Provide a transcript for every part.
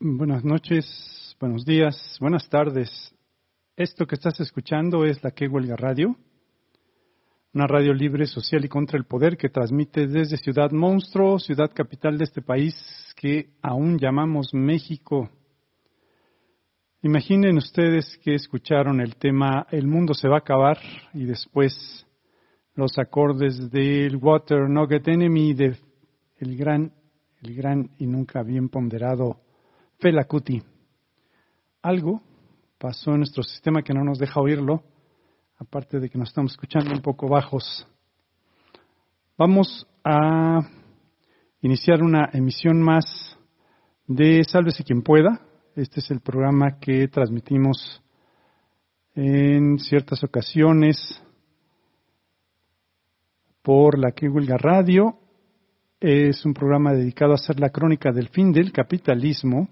Buenas noches, buenos días, buenas tardes. Esto que estás escuchando es La Que Huelga Radio, una radio libre, social y contra el poder que transmite desde Ciudad Monstruo, ciudad capital de este país que aún llamamos México. Imaginen ustedes que escucharon el tema El mundo se va a acabar y después los acordes del Water No Get Enemy de el gran y nunca bien ponderado Fela Kuti. Algo pasó en nuestro sistema que no nos deja oírlo, aparte de que nos estamos escuchando un poco bajos. Vamos a iniciar una emisión más de Sálvese quien pueda. Este es el programa que transmitimos en ciertas ocasiones por La Que Huelga Radio. Es un programa dedicado a hacer la crónica del fin del capitalismo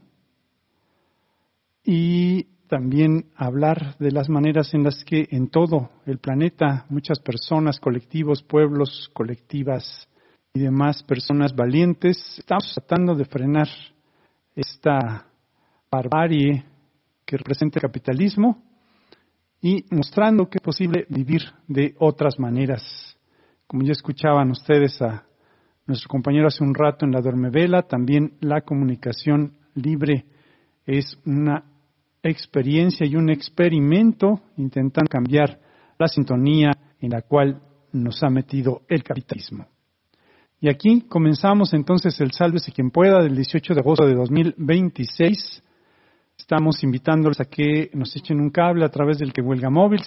y también hablar de las maneras en las que en todo el planeta muchas personas, colectivos, pueblos, colectivas y demás personas valientes estamos tratando de frenar esta barbarie que representa el capitalismo y mostrando que es posible vivir de otras maneras. Como ya escuchaban ustedes a nuestro compañero hace un rato en la duermevela, también la comunicación libre es una experiencia y un experimento intentando cambiar la sintonía en la cual nos ha metido el capitalismo. Y aquí comenzamos entonces el Sálvese quien pueda del 18 de agosto de 2026. Estamos invitándoles a que nos echen un cable a través del Que Huelga Móvil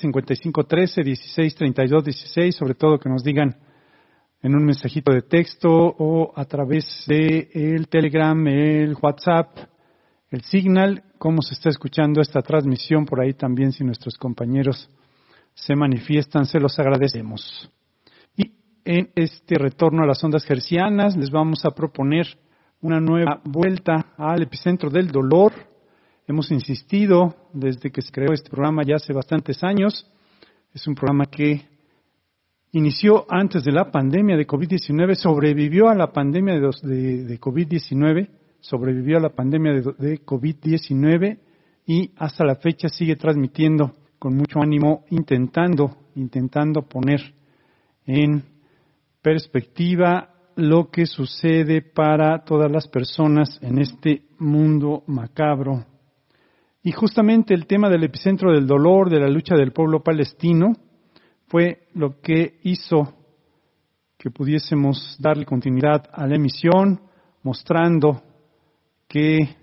5513-1632-16, sobre todo que nos digan en un mensajito de texto o a través de el Telegram, el WhatsApp, el Signal, cómo se está escuchando esta transmisión por ahí también. Si nuestros compañeros se manifiestan, se los agradecemos. Y en este retorno a las ondas hercianas les vamos a proponer una nueva vuelta al epicentro del dolor. Hemos insistido desde que se creó este programa ya hace bastantes años. Es un programa que inició antes de la pandemia de COVID-19, sobrevivió a la pandemia de COVID-19, sobrevivió a la pandemia de COVID-19 y hasta la fecha sigue transmitiendo con mucho ánimo, intentando poner en perspectiva lo que sucede para todas las personas en este mundo macabro. Y justamente el tema del epicentro del dolor, de la lucha del pueblo palestino, fue lo que hizo que pudiésemos darle continuidad a la emisión, mostrando que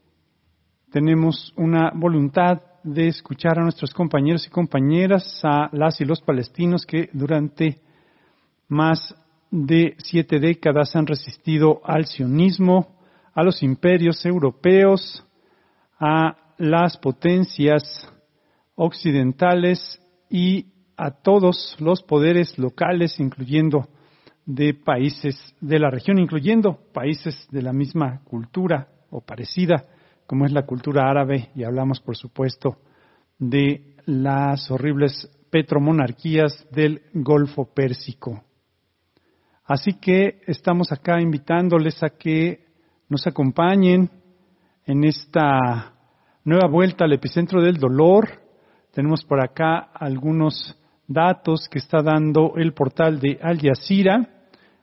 tenemos una voluntad de escuchar a nuestros compañeros y compañeras, a las y los palestinos que durante más de 7 décadas han resistido al sionismo, a los imperios europeos, a las potencias occidentales y a todos los poderes locales, incluyendo de países de la región, incluyendo países de la misma cultura o parecida, como es la cultura árabe, y hablamos, por supuesto, de las horribles petromonarquías del Golfo Pérsico. Así que estamos acá invitándoles a que nos acompañen en esta nueva vuelta al epicentro del dolor. Tenemos por acá algunos datos que está dando el portal de Al Jazeera.